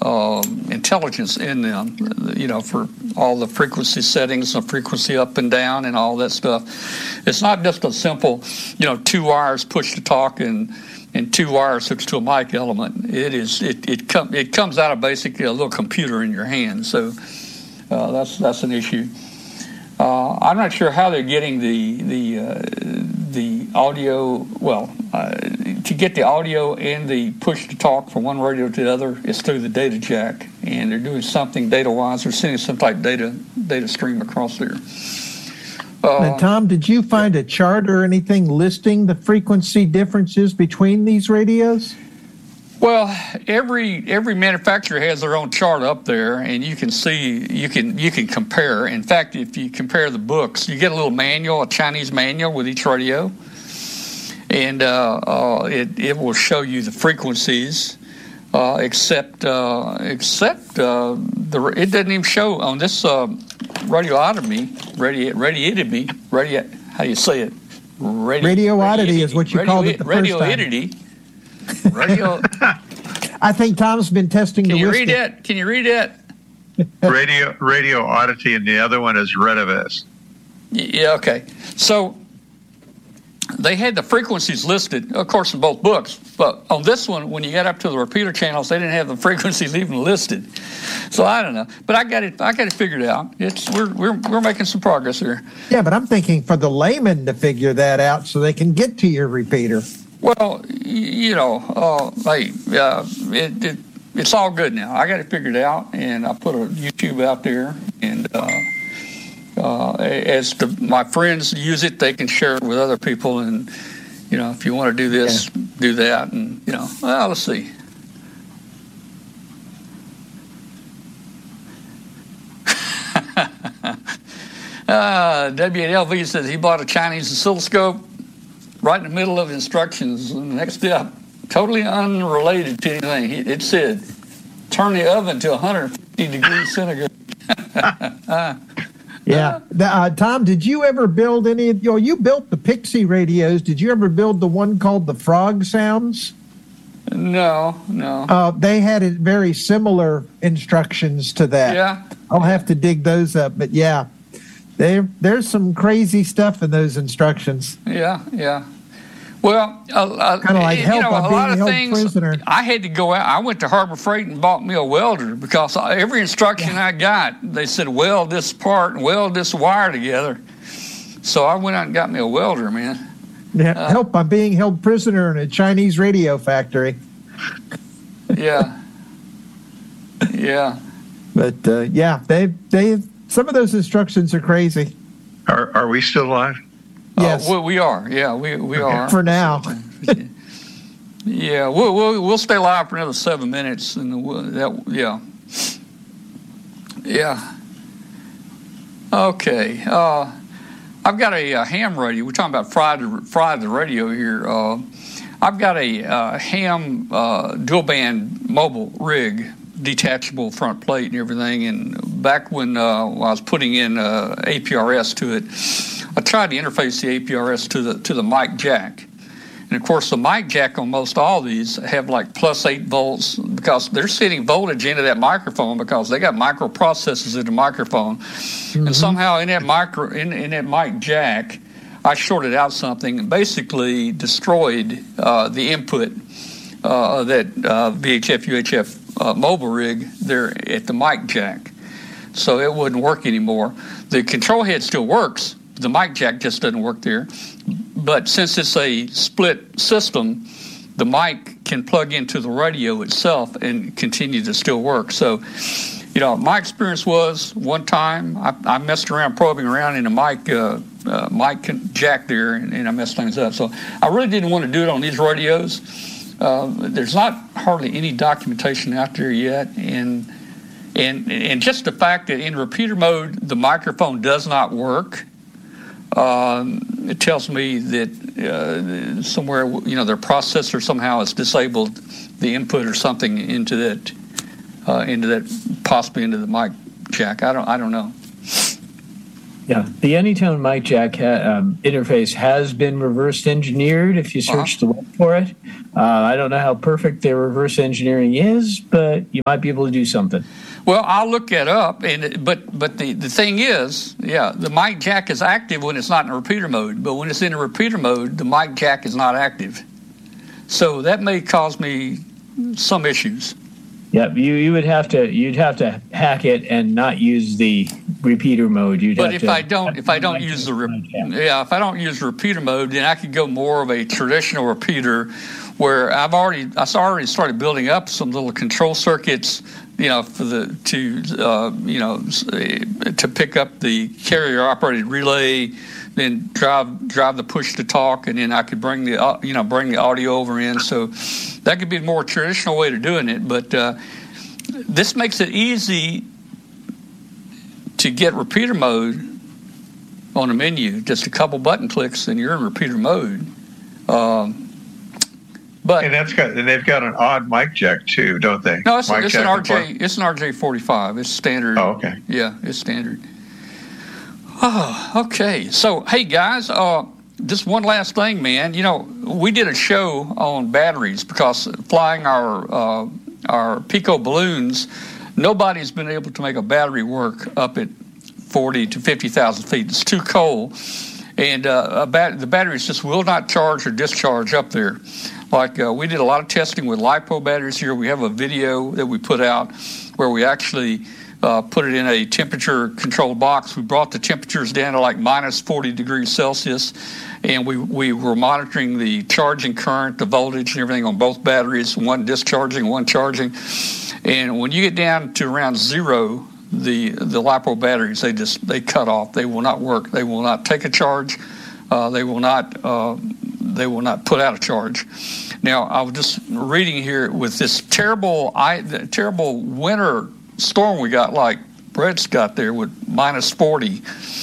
intelligence in them, for all the frequency settings, the frequency up and down, and all that stuff. It's not just a simple, 2 wires push to talk and 2 wires hooked to a mic element. It comes out of basically a little computer in your hand. So that's an issue. I'm not sure how they're getting the audio. Well, to get the audio and the push to talk from one radio to the other is through the data jack, and they're doing something data-wise. They're sending some type of data stream across there. And Tom, did you find a chart or anything listing the frequency differences between these radios? Well, every manufacturer has their own chart up there, and you can see, you can compare. In fact, if you compare the books, you get a little manual, a Chinese manual with each radio, and it will show you the frequencies, except it doesn't even show on this radiotomy. How do you say it? Radioidy is what you called it the first time. Radio. I think Tom's been testing the whiskey. Can you read that? Radio oddity, and the other one is Retevis. Yeah, okay. So they had the frequencies listed, of course, in both books. But on this one, when you got up to the repeater channels, they didn't have the frequencies even listed. So I don't know, but I got it figured out. We're making some progress here. Yeah, but I'm thinking for the layman to figure that out so they can get to your repeater. Well, it's all good now. I got it figured out, and I put a YouTube out there, and as my friends use it, they can share it with other people, and if you want to do this, do that, and let's see. WLV says he bought a Chinese oscilloscope right in the middle of instructions. And the next step, totally unrelated to anything. It said, turn the oven to 150 degrees centigrade. Yeah. Tom, did you ever build any of you built the Pixie radios. Did you ever build the one called the Frog Sounds? No. They had very similar instructions to that. Yeah. I'll have to dig those up, but yeah. There's some crazy stuff in those instructions. Yeah. Well, kind of like help on being held prisoner. I had to go out. I went to Harbor Freight and bought me a welder because every instruction I got, they said weld this part and weld this wire together. So I went out and got me a welder, man. Yeah, help on being held prisoner in a Chinese radio factory. Yeah. But they some of those instructions are crazy. Are we still live? Yes, we are. Yeah, we are for now. Yeah, we'll stay live for another 7 minutes, and Okay. I've got a ham radio. We're talking about fry the radio here. I've got a ham dual band mobile rig, detachable front plate and everything. And back when I was putting in APRS to it, I tried to interface the APRS to the mic jack. And of course, the mic jack on most all these have like plus 8 volts because they're sending voltage into that microphone because they got microprocessors in the microphone. Mm-hmm. And somehow in that mic jack, I shorted out something and basically destroyed the input that VHF UHF mobile rig there at the mic jack. So it wouldn't work anymore. The control head still works. The mic jack just doesn't work there. But since it's a split system, the mic can plug into the radio itself and continue to still work. So, my experience was one time I messed around, probing around in a mic jack there, and I messed things up. So I really didn't want to do it on these radios. There's not hardly any documentation out there yet, and just the fact that in repeater mode the microphone does not work. It tells me that somewhere, their processor somehow has disabled the input or something into that, possibly into the mic jack. I don't know. Yeah, the Anytone mic jack interface has been reverse engineered if you search the web for it. I don't know how perfect their reverse engineering is, but you might be able to do something. Well, I'll look that up, but the thing is, the mic jack is active when it's not in repeater mode, but when it's in a repeater mode, the mic jack is not active. So that may cause me some issues. Yeah, you'd have to hack it and not use the repeater mode. If I don't use repeater mode, then I could go more of a traditional repeater, where I already started building up some little control circuits, to pick up the carrier operated relay, then drive the push to talk, and then I could bring the audio over in. So that could be a more traditional way to doing it, but this makes it easy to get repeater mode on a menu. Just a couple button clicks and you're in repeater mode. And they've got an odd mic jack too, don't they? No, it's an RJ45. It's standard. Oh, okay. Yeah, it's standard. Oh, okay. So, hey guys, just one last thing, man. We did a show on batteries because flying our Pico balloons, nobody's been able to make a battery work up at 40 to 50,000 feet. It's too cold, and the batteries just will not charge or discharge up there. Like we did a lot of testing with LiPo batteries here. We have a video that we put out where we actually put it in a temperature-controlled box. We brought the temperatures down to like minus 40 degrees Celsius, and we were monitoring the charging current, the voltage, and everything on both batteries, one discharging, one charging. And when you get down to around zero, the LiPo batteries, they cut off. They will not work. They will not take a charge. They will not put out a charge. Now, I was just reading here with this terrible winter storm we got, like Brett's got there with minus 40.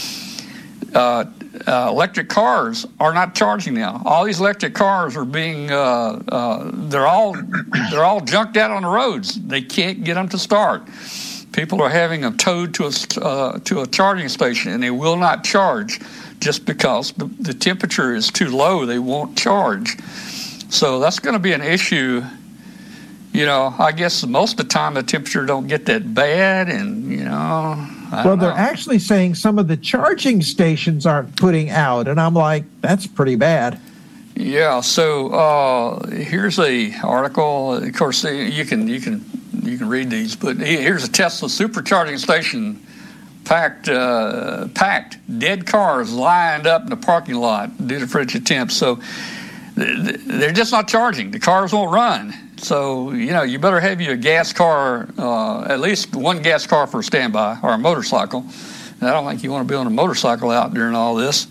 Electric cars are not charging now. All these electric cars are being they're all junked out on the roads. They can't get them to start. People are having them towed to a charging station, and they will not charge just because the temperature is too low. They won't charge. So that's going to be an issue. I guess most of the time the temperature don't get that bad, and they're actually saying some of the charging stations aren't putting out, and I'm like, that's pretty bad. Yeah. So here's a article. Of course, you can read these, but here's a Tesla supercharging station packed, dead cars lined up in the parking lot due to frigid temps. So they're just not charging. The cars won't run. So, you better have you a gas car, at least one gas car for a standby, or a motorcycle. And I don't think you want to be on a motorcycle out during all this.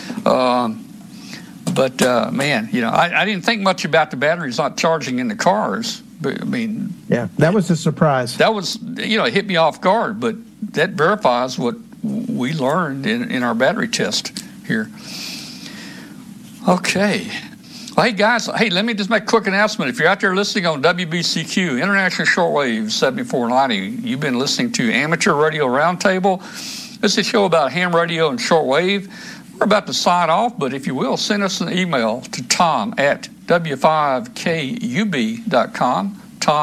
But man, I didn't think much about the batteries not charging in the cars. But, yeah, that was a surprise. That was, it hit me off guard, but that verifies what we learned in our battery test here. Okay. Well, hey, guys, let me just make a quick announcement. If you're out there listening on WBCQ, International Shortwave 7490, you've been listening to Amateur Radio Roundtable. This is a show about ham radio and shortwave. We're about to sign off, but if you will, send us an email to tom@w5kub.com,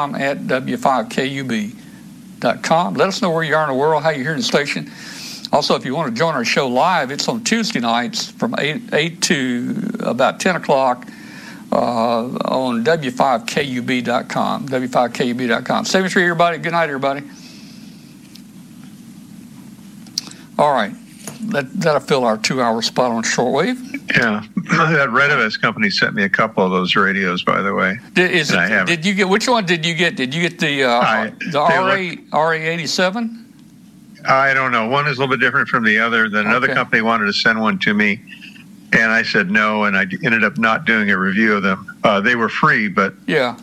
tom@w5kub.com. Let us know where you are in the world, how you're hearing the station. Also, if you want to join our show live, it's on Tuesday nights from 8 to about 10 o'clock on w5kub.com, w5kub.com. 73, everybody. Good night, everybody. All right. That'll fill our 2-hour spot on shortwave. Yeah. That Renovest company sent me a couple of those radios, by the way. Did you get, which one did you get? Did you get the RA87? I don't know. One is a little bit different from the other. Then another company wanted to send one to me, and I said no, and I ended up not doing a review of them. They were free, but no,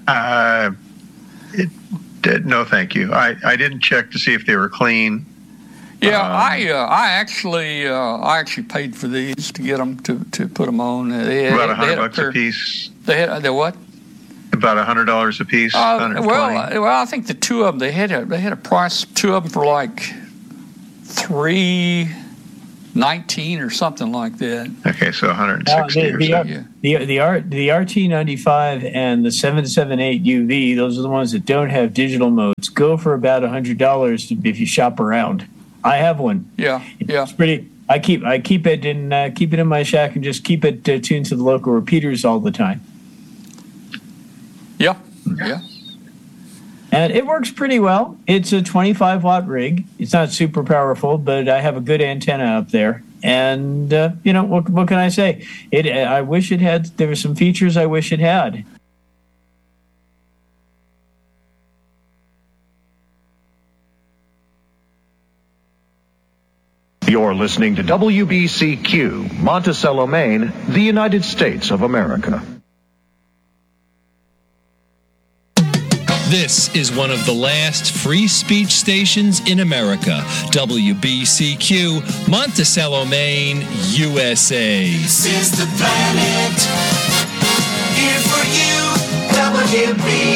thank you. I didn't check to see if they were clean. Yeah, I actually paid for these to get them to put them on. About $100 a piece. They what? About $100 a piece. Well, I think the two of them they had a price. Two of them for like $300 19 or something like that. Okay, so 160 or so. The RT95 and the 778 UV, those are the ones that don't have digital modes, go for about $100 if you shop around. I have one. Yeah. It's pretty. I keep it in my shack and just keep it tuned to the local repeaters all the time. Yeah. And it works pretty well. It's a 25-watt rig. It's not super powerful, but I have a good antenna up there. And, what can I say? I wish it had, there were some features I wish it had. You're listening to WBCQ, Monticello, Maine, the United States of America. This is one of the last free speech stations in America. WBCQ, Monticello, Maine, USA. This is the planet. Here for you,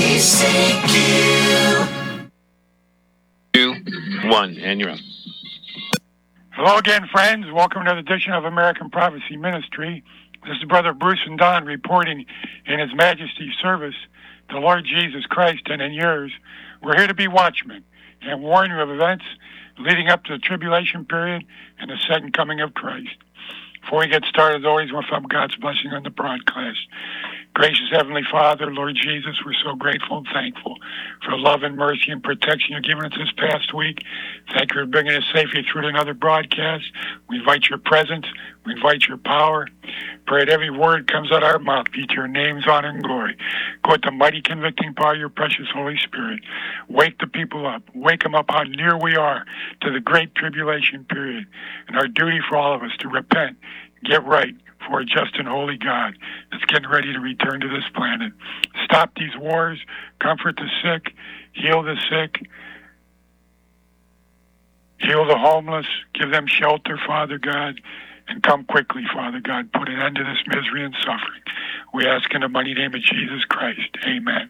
WBCQ. 2, 1, and you're up. Hello again, friends. Welcome to another edition of American Prophecy Ministry. This is Brother Bruce and Don reporting in His Majesty's service, the Lord Jesus Christ, and in yours. We're here to be watchmen and warn you of events leading up to the tribulation period and the second coming of Christ. Before we get started, as always, we'll have God's blessing on the broadcast. Gracious Heavenly Father, Lord Jesus, we're so grateful and thankful for love and mercy and protection you've given us this past week. Thank you for bringing us safely through to another broadcast. We invite your presence. We invite your power. Pray that every word comes out of our mouth be to your name's honor and glory. Go with the mighty convicting power of your precious Holy Spirit. Wake the people up. Wake them up how near we are to the great tribulation period. And our duty for all of us to repent, get right, for a just and holy God that's getting ready to return to this planet. Stop these wars, comfort the sick, heal the sick, heal the homeless, give them shelter, Father God, and come quickly, Father God. Put an end to this misery and suffering. We ask in the mighty name of Jesus Christ. Amen.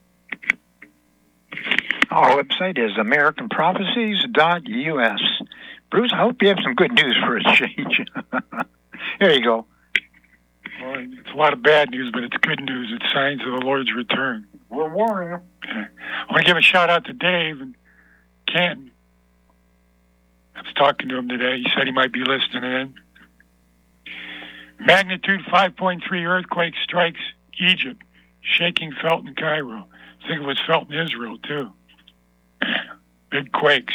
Our website is AmericanProphecies.us. Bruce, I hope you have some good news for a change. Here you go. Well, it's a lot of bad news, but it's good news. It's signs of the Lord's return. We're warning you. I want to give a shout out to Dave and Canton. I was talking to him today. He said he might be listening in. Magnitude 5.3 earthquake strikes Egypt, shaking felt in Cairo. I think it was felt in Israel, too. Big quakes.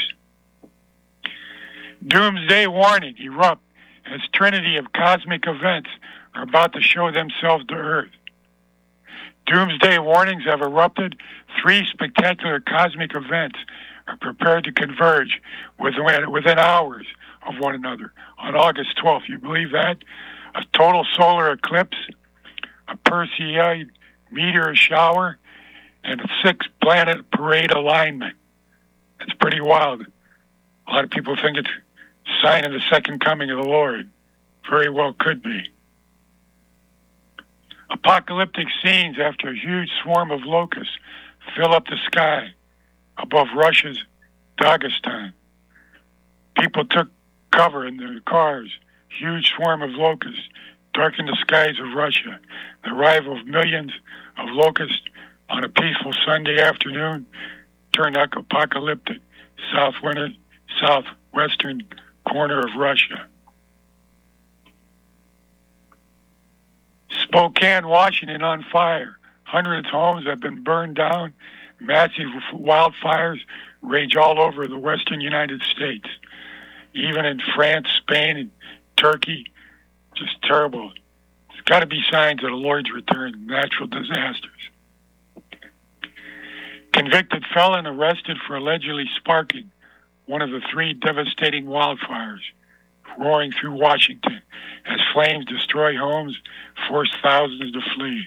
Doomsday warning erupt as trinity of cosmic events are about to show themselves to Earth. Doomsday warnings have erupted. 3 spectacular cosmic events are prepared to converge within hours of one another. On August 12th, you believe that? A total solar eclipse, a Perseid meteor shower, and a 6-planet parade alignment. It's pretty wild. A lot of people think it's a sign of the second coming of the Lord. Very well could be. Apocalyptic scenes after a huge swarm of locusts fill up the sky above Russia's Dagestan. People took cover in their cars. Huge swarm of locusts darkened the skies of Russia. The arrival of millions of locusts on a peaceful Sunday afternoon turned apocalyptic southwestern corner of Russia. Spokane, Washington on fire. Hundreds of homes have been burned down. Massive wildfires rage all over the western United States. Even in France, Spain, and Turkey. Just terrible. It's got to be signs of the Lord's return, natural disasters. Convicted felon arrested for allegedly sparking one of the 3 devastating wildfires roaring through Washington as flames destroy homes, force thousands to flee.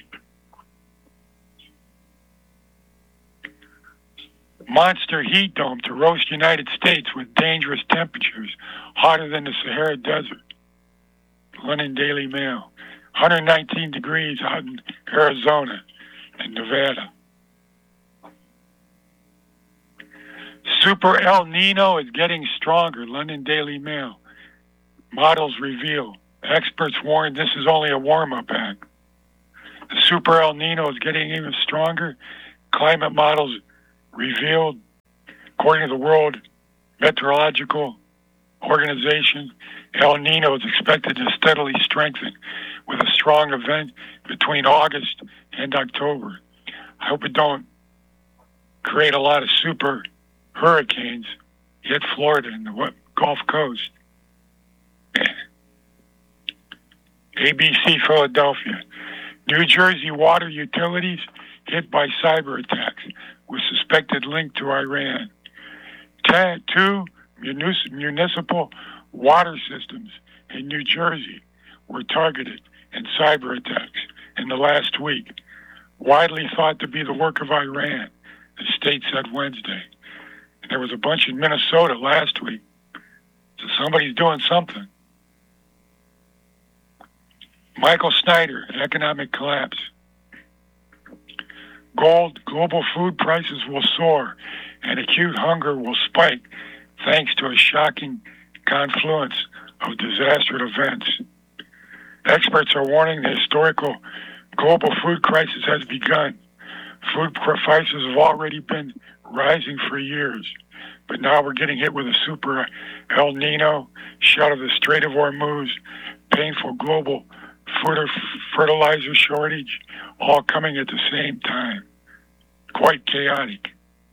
Monster heat dome to roast United States with dangerous temperatures hotter than the Sahara Desert. London Daily Mail. 119 degrees out in Arizona and Nevada. Super El Nino is getting stronger. London Daily Mail. Models reveal. Experts warn this is only a warm-up act. The Super El Nino is getting even stronger. Climate models revealed, according to the World Meteorological Organization, El Nino is expected to steadily strengthen with a strong event between August and October. I hope it don't create a lot of super hurricanes hit Florida and the Gulf Coast. ABC Philadelphia. New Jersey water utilities hit by cyber attacks with suspected link to Iran. Two municipal water systems in New Jersey were targeted in cyber attacks in the last week, widely thought to be the work of Iran, the state said Wednesday. And there was a bunch in Minnesota last week, so somebody's doing something. Michael Snyder, economic collapse. Global food prices will soar and acute hunger will spike thanks to a shocking confluence of disastrous events. Experts are warning the historical global food crisis has begun. Food prices have already been rising for years, but now we're getting hit with a super El Nino, shut of the Strait of Hormuz, painful global fertilizer shortage, all coming at the same time. Quite chaotic.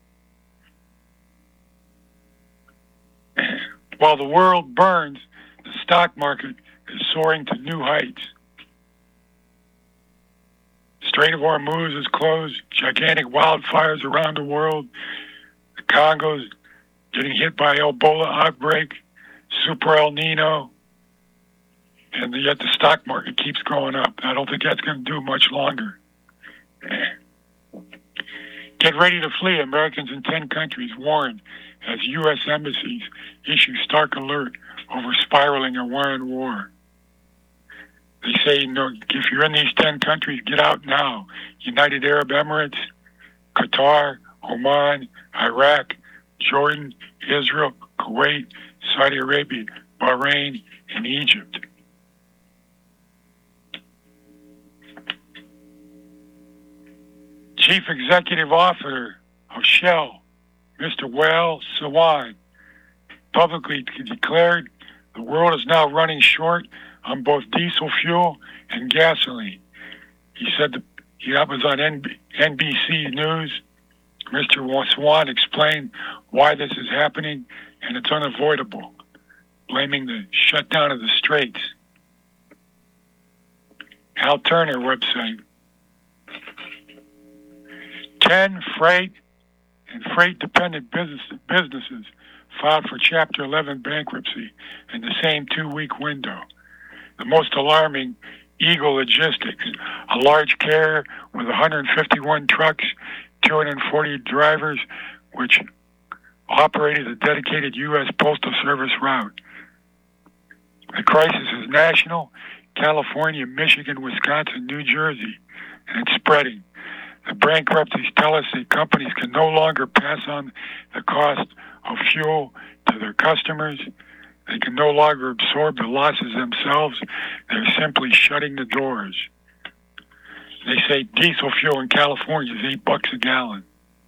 While the world burns, the stock market is soaring to new heights. Strait of Hormuz is closed, gigantic wildfires around the world. The Congo's getting hit by Ebola outbreak, Super El Nino, and yet the stock market keeps going up. I don't think that's going to do much longer. Get ready to flee. Americans in 10 countries warned as U.S. embassies issue stark alert over spiraling Iran war. They say, no, if you're in these 10 countries, get out now. United Arab Emirates, Qatar, Oman, Iraq, Jordan, Israel, Kuwait, Saudi Arabia, Bahrain, and Egypt. Chief Executive Officer of Shell, Mr. Wael Sawan, publicly declared the world is now running short on both diesel fuel and gasoline. He said that was on NBC News. Mr. Swan explained why this is happening, and it's unavoidable, blaming the shutdown of the straits. Hal Turner website. 10 freight and freight-dependent businesses filed for Chapter 11 bankruptcy in the same 2-week window. The most alarming, Eagle Logistics, a large carrier with 151 trucks, 240 drivers, which operated a dedicated U.S. Postal Service route. The crisis is national, California, Michigan, Wisconsin, New Jersey, and it's spreading. The bankruptcies tell us that companies can no longer pass on the cost of fuel to their customers. They can no longer absorb the losses themselves. They're simply shutting the doors. They say diesel fuel in California is $8 a gallon.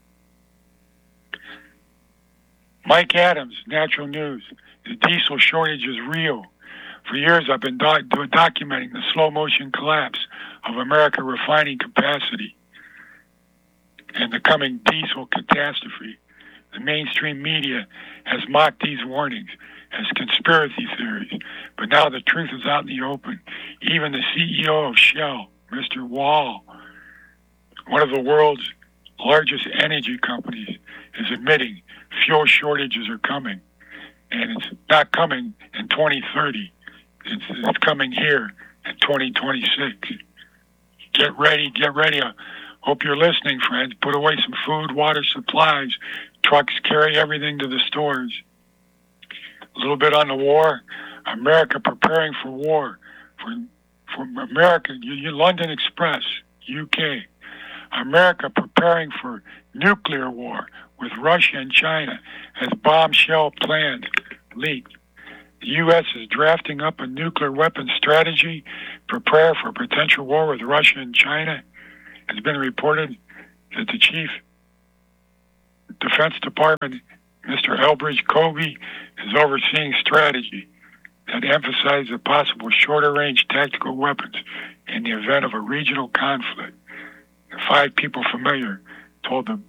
Mike Adams, Natural News. The diesel shortage is real. For years, I've been documenting the slow motion collapse of American refining capacity and the coming diesel catastrophe. The mainstream media has mocked these warnings as conspiracy theories, but now the truth is out in the open. Even the CEO of Shell, Mr. Wael, one of the world's largest energy companies, is admitting fuel shortages are coming, and it's not coming in 2030. It's coming here in 2026. Get ready, get ready. Hope you're listening, friends. Put away some food, water, supplies. Trucks carry everything to the stores. A little bit on the war. America preparing for war. For America, London Express, UK. America preparing for nuclear war with Russia and China as bombshell plans leaked. The U.S. is drafting up a nuclear weapons strategy, prepare for potential war with Russia and China. It's been reported that the Chief Defense Department, Mr. Elbridge Colby, is overseeing strategy that emphasizes the possible shorter-range tactical weapons in the event of a regional conflict. The 5 people familiar told the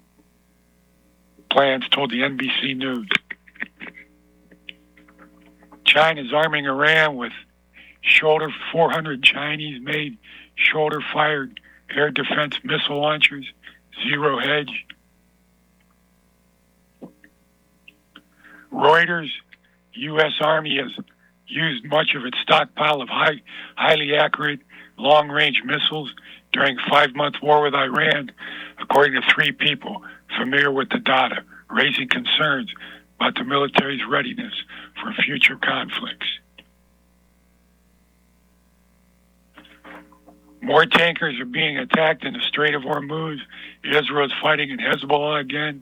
NBC News. China is arming Iran with 400 Chinese-made shoulder-fired air defense missile launchers, Zero Hedge. Reuters, U.S. Army has used much of its stockpile of highly accurate long-range missiles during a 5-month war with Iran, according to 3 people familiar with the data, raising concerns about the military's readiness for future conflicts. More tankers are being attacked in the Strait of Hormuz. Israel is fighting in Hezbollah again.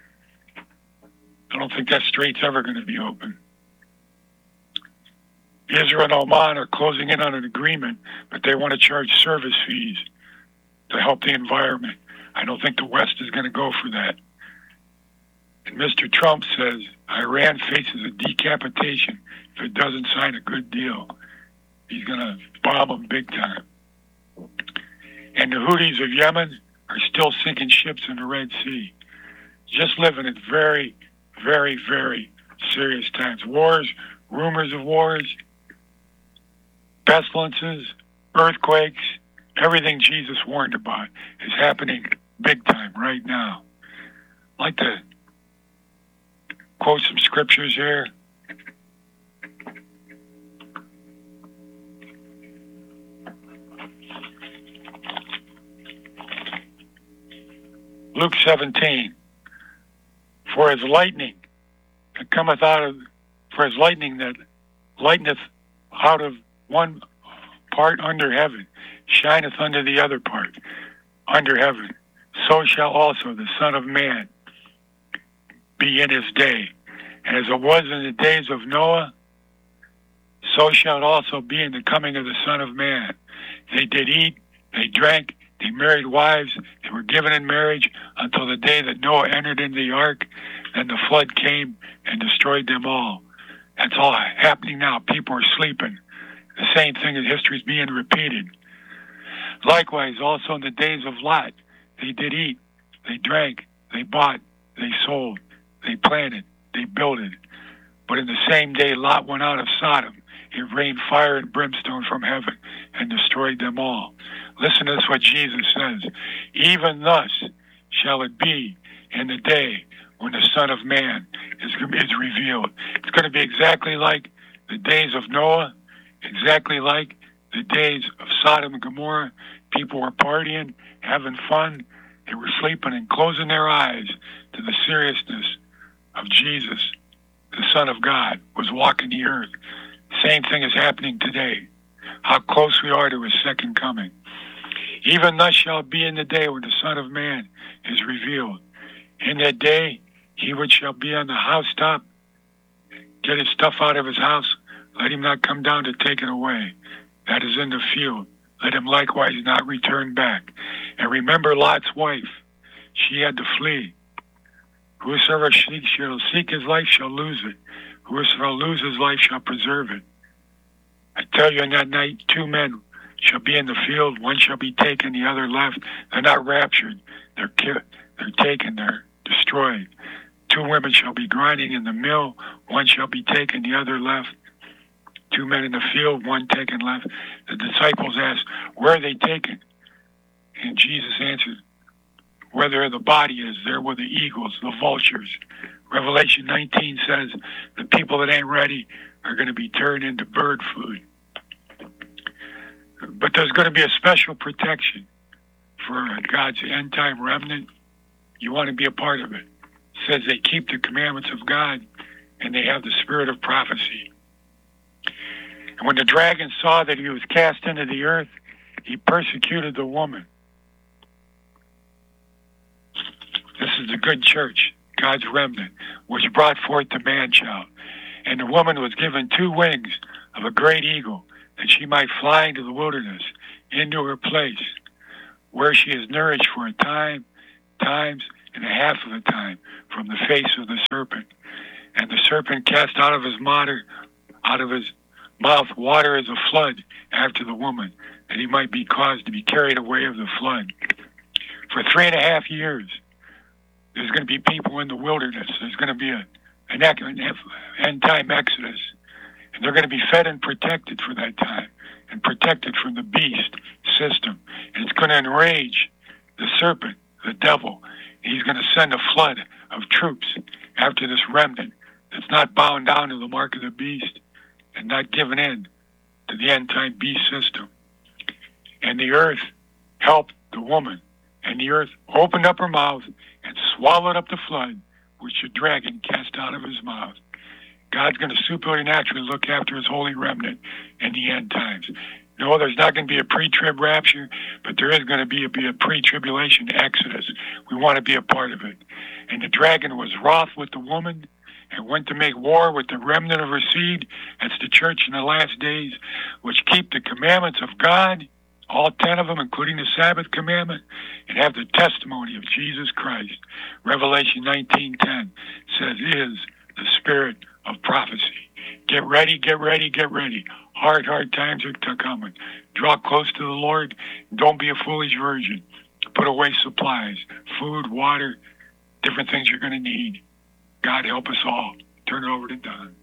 I don't think that strait's ever going to be open. Israel and Oman are closing in on an agreement, but they want to charge service fees to help the environment. I don't think the West is going to go for that. And Mr. Trump says Iran faces a decapitation if it doesn't sign a good deal. He's going to bomb them big time. And the Houthis of Yemen are still sinking ships in the Red Sea. Just living in very, very, very serious times. Wars, rumors of wars, pestilences, earthquakes, everything Jesus warned about is happening big time right now. I'd like to quote some scriptures here. Luke 17. For his lightning that lighteneth out of one part under heaven, shineth unto the other part under heaven, so shall also the Son of Man be in his day. And as it was in the days of Noah, so shall it also be in the coming of the Son of Man. They did eat, they drank, they married wives, they were given in marriage until the day that Noah entered into the ark. Then the flood came and destroyed them all. That's all happening now. People are sleeping. The same thing in history is being repeated. Likewise, also in the days of Lot, they did eat, they drank, they bought, they sold, they planted, they builded. But in the same day Lot went out of Sodom, it rained fire and brimstone from heaven and destroyed them all. Listen to this, what Jesus says. Even thus shall it be in the day when the Son of Man is revealed. It's going to be exactly like the days of Noah, exactly like the days of Sodom and Gomorrah. People were partying, having fun. They were sleeping and closing their eyes to the seriousness of Jesus, the Son of God, was walking the earth. Same thing is happening today. How close we are to his second coming. Even thus shall it be in the day when the Son of Man is revealed. In that day, he which shall be on the housetop, get his stuff out of his house, let him not come down to take it away. That is in the field. Let him likewise not return back. And remember Lot's wife. She had to flee. Whosoever shall seek his life shall lose it. Whosoever lose his life shall preserve it. I tell you, in that night, 2 men shall be in the field. One shall be taken, the other left. They're not raptured. They're taken. They're destroyed. 2 women shall be grinding in the mill. One shall be taken, the other left. 2 men in the field, one taken left. The disciples asked, where are they taken? And Jesus answered, where the body is, there were the eagles, the vultures. Revelation 19 says the people that ain't ready are going to be turned into bird food. But there's going to be a special protection for God's end-time remnant. You want to be a part of it. It says they keep the commandments of God and they have the spirit of prophecy. And when the dragon saw that he was cast into the earth, he persecuted the woman. This is the good church, God's remnant, which brought forth the man-child. And the woman was given 2 wings of a great eagle, that she might fly into the wilderness, into her place, where she is nourished for a time, times, and a half of a time from the face of the serpent. And the serpent cast out of his mouth water as a flood after the woman, that he might be caused to be carried away of the flood. For 3.5 years, there's going to be people in the wilderness. There's going to be an end-time exodus. And they're going to be fed and protected for that time, and protected from the beast system. And it's going to enrage the serpent, the devil. He's going to send a flood of troops after this remnant that's not bound down to the mark of the beast and not given in to the end-time beast system. And the earth helped the woman, and the earth opened up her mouth and swallowed up the flood, which the dragon cast out of his mouth. God's going to supernaturally look after his holy remnant in the end times. No, there's not going to be a pre-trib rapture, but there is going to be a pre-tribulation exodus. We want to be a part of it. And the dragon was wroth with the woman and went to make war with the remnant of her seed. That's the church in the last days, which keep the commandments of God, all 10 of them, including the Sabbath commandment, and have the testimony of Jesus Christ. Revelation 19:10 says, is the spirit of prophecy. Get ready, get ready, get ready. Hard times are coming. Draw close to the Lord. Don't be a foolish virgin. Put away supplies, food, water, different things you're going to need. God help us all. Turn it over to Don.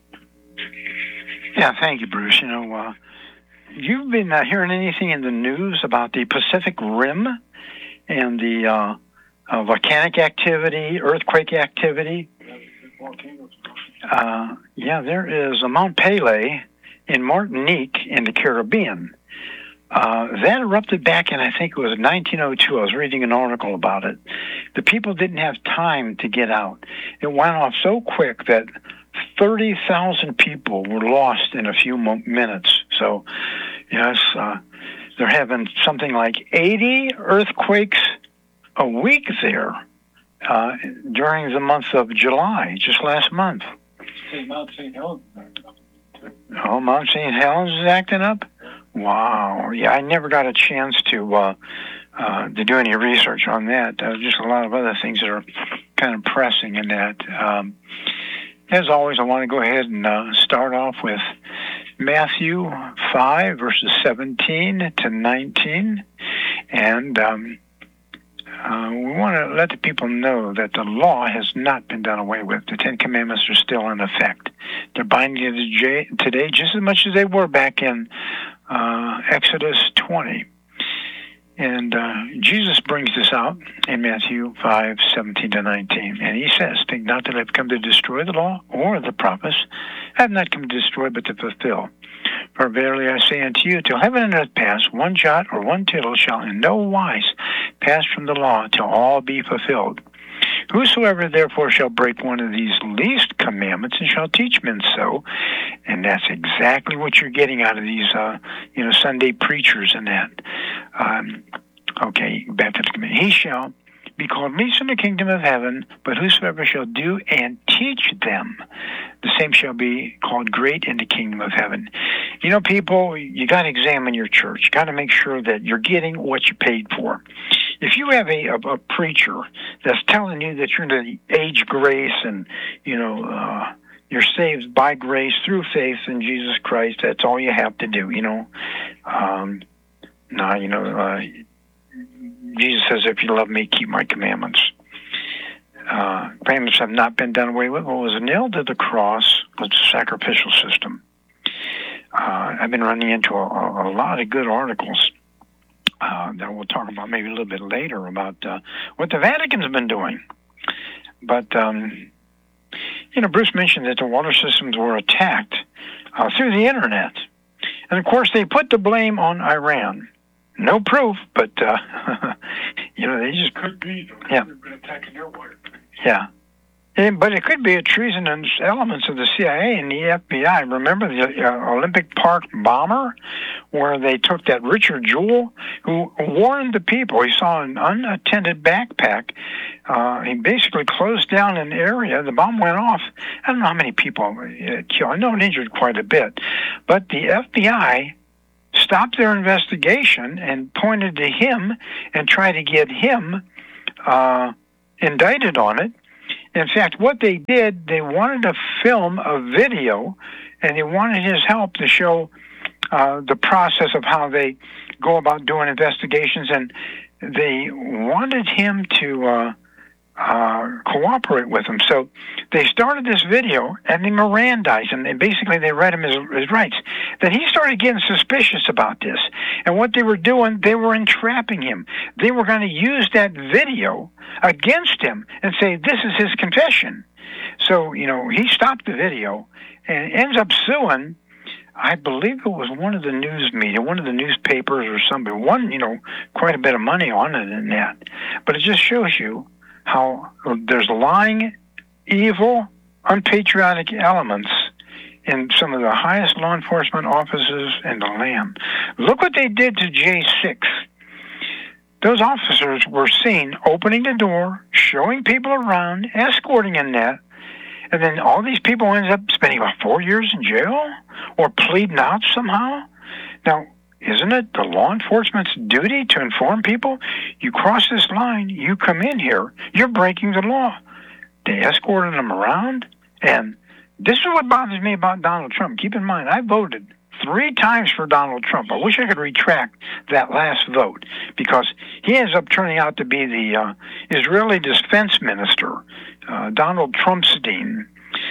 Yeah, thank you, Bruce. You've been hearing anything in the news about the Pacific Rim and the volcanic activity, earthquake activity? There is a Mount Pelee in Martinique in the Caribbean. That erupted back in, I think it was 1902. I was reading an article about it. The people didn't have time to get out. It went off so quick that 30,000 people were lost in a few minutes. So, yes, they're having something like 80 earthquakes a week there during the month of July, just last month. Mount St. Helens. Oh, Mount St. Helens is acting up? Wow. Yeah, I never got a chance to do any research on that. Just a lot of other things that are kind of pressing in that. As always, I want to go ahead and start off with Matthew 5, verses 17 to 19. And we want to let the people know that the law has not been done away with. The 10 Commandments are still in effect. They're binding today just as much as they were back in Exodus 20. And Jesus brings this out in Matthew 5, 17 to 19. And he says, think not that I have come to destroy the law or the prophets. I have not come to destroy, but to fulfill. For verily I say unto you, till heaven and earth pass, one jot or one tittle shall in no wise pass from the law till all be fulfilled. Whosoever therefore shall break one of these least commandments and shall teach men so, and that's exactly what you're getting out of these, Sunday preachers and that. Back to the command. He shall be called least in the kingdom of heaven, but whosoever shall do and teach them, the same shall be called great in the kingdom of heaven. People, you got to examine your church. You got to make sure that you're getting what you paid for. If you have a preacher that's telling you that you're in the age grace and, you're saved by grace through faith in Jesus Christ, that's all you have to do, Jesus says, if you love me, keep my commandments. Commandments have not been done away with. What was nailed to the cross was the sacrificial system. I've been running into a lot of good articles that we'll talk about maybe a little bit later about what the Vatican's been doing. But, Bruce mentioned that the water systems were attacked through the Internet. And, of course, they put the blame on Iran. No proof, but, they just could be. Yeah. They've been attacking their water. Yeah. But it could be a treasonous elements of the CIA and the FBI. Remember the Olympic Park bomber, where they took that Richard Jewell, who warned the people. He saw an unattended backpack. He basically closed down an area. The bomb went off. I don't know how many people it killed. I know it injured quite a bit. But the FBI stopped their investigation and pointed to him and tried to get him indicted on it. In fact, what they did, they wanted to film a video, and they wanted his help to show the process of how they go about doing investigations, and they wanted him to cooperate with them. So they started this video, and they Mirandized him. And basically, they read him his rights. Then he started getting suspicious about this. And what they were doing, they were entrapping him. They were going to use that video against him and say, this is his confession. So, he stopped the video and ends up suing, I believe it was one of the news media, one of the newspapers or somebody, won, quite a bit of money on it in that. But it just shows you how there's lying, evil, unpatriotic elements in some of the highest law enforcement offices in the land. Look what they did to J6. Those officers were seen opening the door, showing people around, escorting in that, and then all these people ended up spending about 4 years in jail or pleading out somehow. Now, isn't it the law enforcement's duty to inform people? You cross this line, you come in here, you're breaking the law. They escorted them around, and this is what bothers me about Donald Trump. Keep in mind, I voted 3 times for Donald Trump. I wish I could retract that last vote, because he ends up turning out to be the Israeli defense minister, Donald Trumpstein.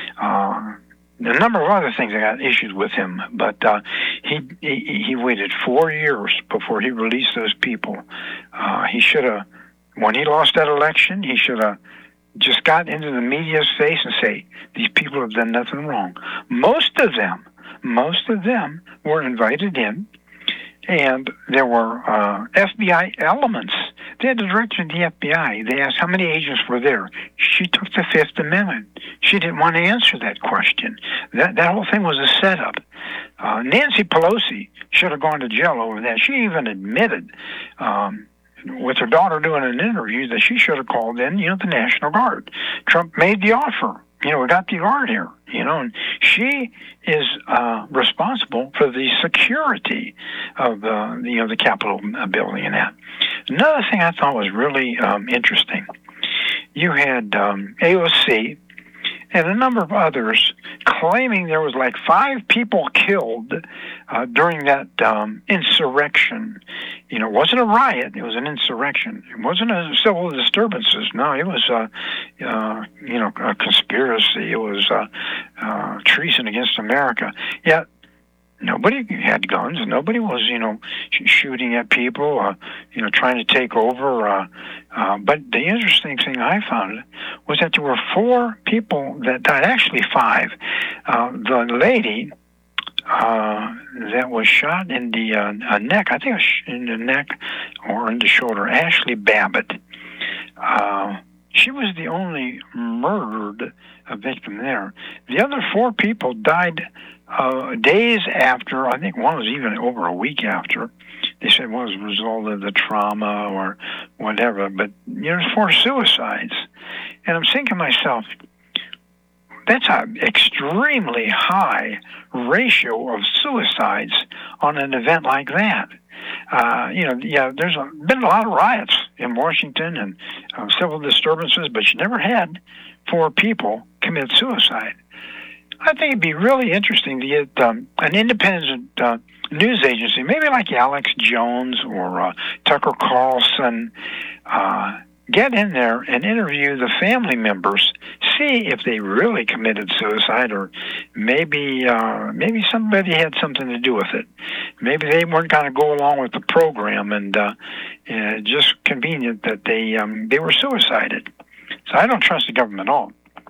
A number of other things I got issues with him, but he waited 4 years before he released those people. He should have, when he lost that election, he should have just got into the media's face and say, these people have done nothing wrong. Most of them were invited in, and there were FBI elements. They had the director of the FBI. They asked how many agents were there. She took the Fifth Amendment. She didn't want to answer that question. That whole thing was a setup. Nancy Pelosi should have gone to jail over that. She even admitted, with her daughter doing an interview, that she should have called in, the National Guard. Trump made the offer. We got the guard here, and she is responsible for the security of the Capitol building and that. Another thing I thought was really interesting, you had AOC and a number of others claiming there was like 5 people killed during that insurrection. It wasn't a riot; it was an insurrection. It wasn't a civil disturbances. No, it was a conspiracy. It was treason against America. Yet nobody had guns. Nobody was, shooting at people, trying to take over. But the interesting thing I found was that there were 4 people that died, actually 5. The lady that was shot in the neck, I think it was in the neck or in the shoulder, Ashley Babbitt. She was the only murdered victim there. The other 4 people died days after. I think one was even over a week after. They said one was a result of the trauma or whatever. But there's 4 suicides. And I'm thinking to myself, that's an extremely high ratio of suicides on an event like that. There's been a lot of riots in Washington and civil disturbances, but you never had 4 people commit suicide. I think it'd be really interesting to get an independent news agency, maybe like Alex Jones or Tucker Carlson, get in there and interview the family members, see if they really committed suicide, or maybe somebody had something to do with it. Maybe they weren't going to go along with the program, and just convenient that they were suicided. So I don't trust the government at all,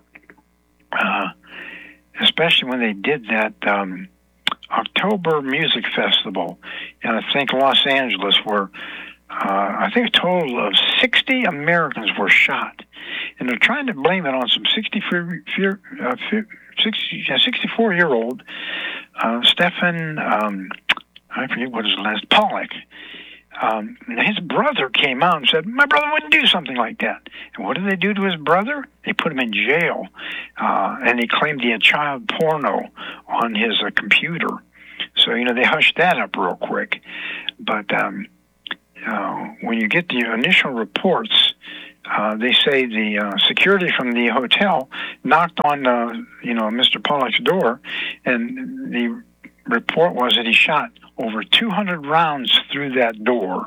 especially when they did that October Music Festival, and I think Los Angeles, where I think a total of 60 Americans were shot. and they're trying to blame it on some 64-year-old Stefan, I forget what his last, Pollock. His brother came out and said, my brother wouldn't do something like that. And what did they do to his brother? They put him in jail, and they claimed he had child porno on his computer. So, they hushed that up real quick. But when you get the initial reports, they say the security from the hotel knocked on, Mr. Pollock's door, and the report was that he shot over 200 rounds through that door.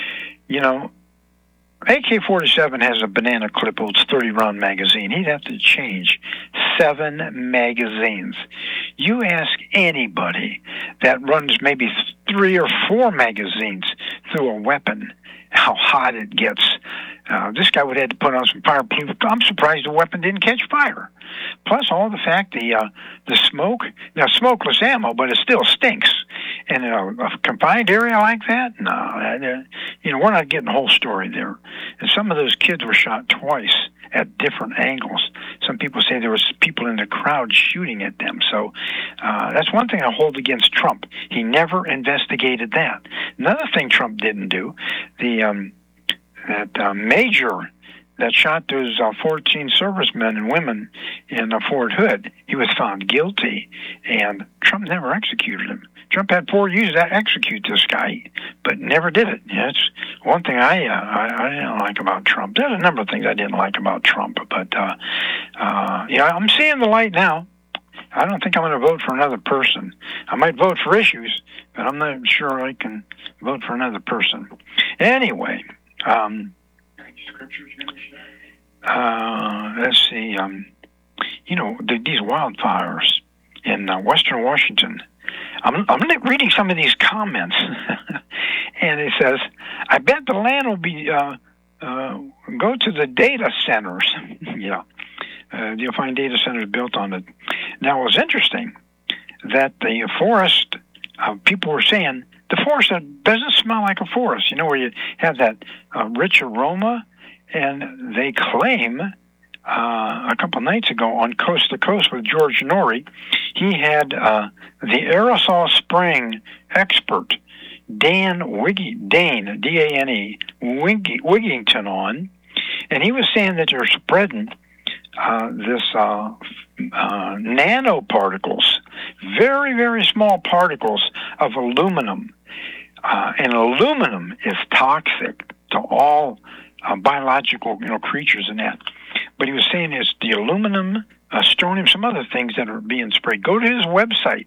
AK-47 has a banana clip, it's 30-round magazine. He'd have to change 7 magazines. You ask anybody that runs maybe 3 or 4 magazines through a weapon how hot it gets. This guy would have to put on some fireproof. I'm surprised the weapon didn't catch fire. Plus, all the fact the smoke. Now, smokeless ammo, but it still stinks. And in a confined area like that, no, we're not getting the whole story there. And some of those kids were shot twice at different angles. Some people say there was people in the crowd shooting at them. So that's one thing I hold against Trump. He never investigated that. Another thing Trump didn't do, that major that shot those 14 servicemen and women in Fort Hood, he was found guilty, and Trump never executed him. Trump had 4 years to execute this guy, but never did it. That's one thing I didn't like about Trump. There's a number of things I didn't like about Trump, but I'm seeing the light now. I don't think I'm going to vote for another person. I might vote for issues, but I'm not sure I can vote for another person. Anyway, let's see. These wildfires in Western Washington. I'm reading some of these comments, and it says, "I bet the land will be go to the data centers." Yeah, you'll find data centers built on it. Now, it was interesting that the forest people were saying the forest doesn't smell like a forest. Where you have that rich aroma, and they claim. A couple nights ago on Coast to Coast with George Norrie, he had the aerosol spraying expert Dan D-A-N-E, Wigington on, and he was saying that they're spreading this nanoparticles, very, very small particles of aluminum, and aluminum is toxic to all biological creatures and that. But he was saying it's the aluminum, strontium, some other things that are being sprayed. Go to his website,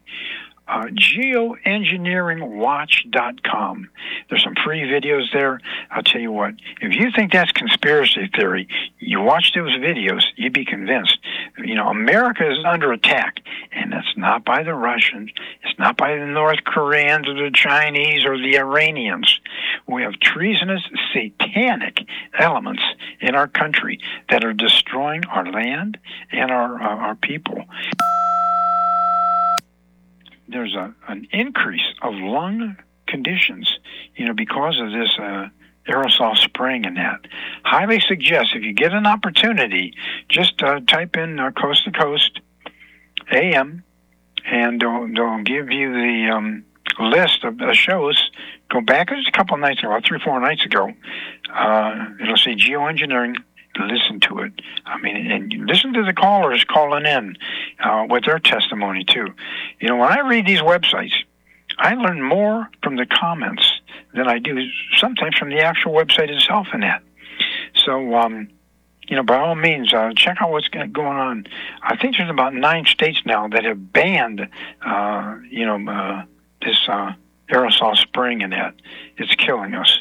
geoengineeringwatch.com. There's some free videos there. I'll tell you what, if you think that's conspiracy theory, you watch those videos, you'd be convinced. America is under attack, and it's not by the Russians, it's not by the North Koreans or the Chinese or the Iranians. We have treasonous, satanic elements in our country that are destroying our land and our people. There's an increase of lung conditions, because of this aerosol spraying and that. Highly suggest if you get an opportunity, just type in Coast to Coast AM, and they'll give you the list of the shows. Go back, it was a couple of nights ago, about 3-4 nights ago. It'll say geoengineering. Listen to it. And listen to the callers calling in with their testimony too. When I read these websites, I learn more from the comments than I do sometimes from the actual website itself and that. So, by all means, check out what's going on. I think there's about 9 states now that have banned, this aerosol spraying and that. It's killing us.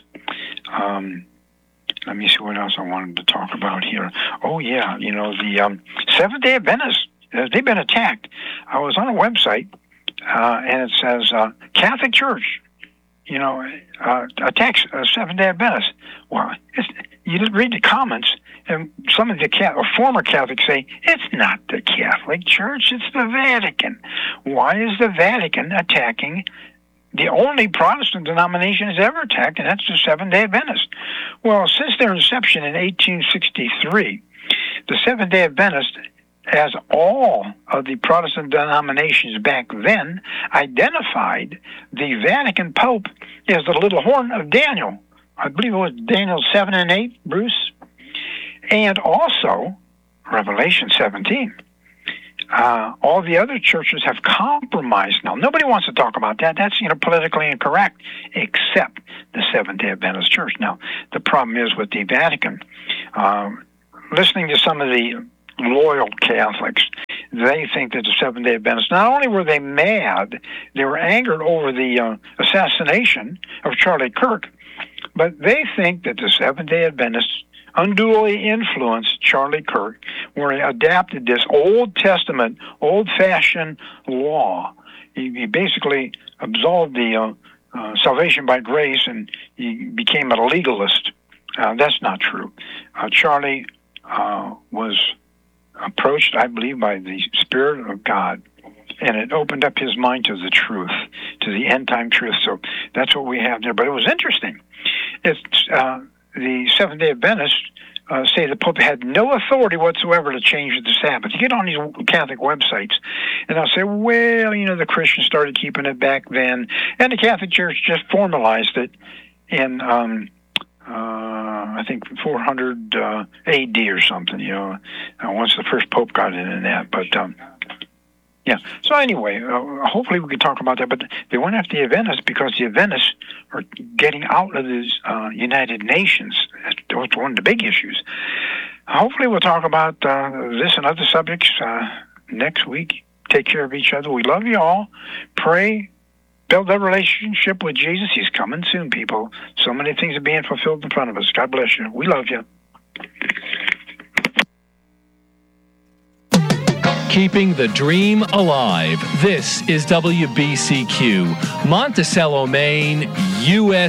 Let me see what else I wanted to talk about here. Oh, yeah, the Seventh-day Adventists, they've been attacked. I was on a website, and it says Catholic Church, attacks Seventh-day Adventists. Well, you read the comments, and some of the former Catholics say, it's not the Catholic Church, it's the Vatican. Why is the Vatican attacking the only Protestant denomination has ever attacked, and that's the Seventh-day Adventists? Well, since their inception in 1863, The Seventh-day Adventist, as all of the Protestant denominations back then, identified the Vatican Pope as the little horn of Daniel. I believe it was Daniel 7 and 8, Bruce. And also Revelation 17. All the other churches have compromised now. Nobody wants to talk about that. That's politically incorrect, except the Seventh-day Adventist Church. Now, the problem is with the Vatican. Listening to some of the loyal Catholics, they think that the Seventh-day Adventists, not only were they mad, they were angered over the assassination of Charlie Kirk, but they think that the Seventh-day Adventists unduly influenced Charlie Kirk, where he adapted this Old Testament, old-fashioned law. He basically absolved the salvation by grace, and he became a legalist. That's not true. Charlie was approached, I believe, by the Spirit of God, and it opened up his mind to the truth, to the end-time truth. So that's what we have there. But it was interesting. It's the Seventh-day Adventists say the Pope had no authority whatsoever to change the Sabbath. You get on these Catholic websites, and they'll say, well, the Christians started keeping it back then, and the Catholic Church just formalized it in, I think, 400 A.D. or something, once the first Pope got in that. But, yeah. So anyway, hopefully we can talk about that. But they went after the Adventists because the Adventists are getting out of the United Nations. That's one of the big issues. Hopefully we'll talk about this and other subjects next week. Take care of each other. We love you all. Pray. Build a relationship with Jesus. He's coming soon, people. So many things are being fulfilled in front of us. God bless you. We love you. Keeping the dream alive. This is WBCQ, Monticello, Maine, U.S.